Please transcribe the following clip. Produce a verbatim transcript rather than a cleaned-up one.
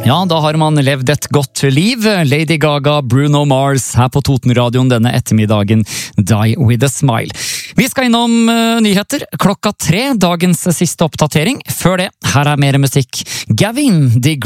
Ja, da har man levd et godt liv. Lady Gaga, Bruno Mars her på Totenradioen denne ettermiddagen. Die with a smile. Vi skal innom uh, nyheter klokka tre, dagens siste oppdatering. Før det, her er mer musikk. Gavin, The